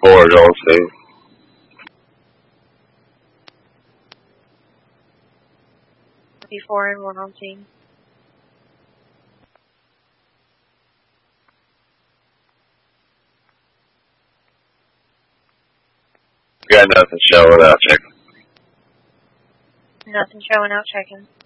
board, y'all see. Before and one on team. Got nothing showing out, check. Nothing showing out, checking.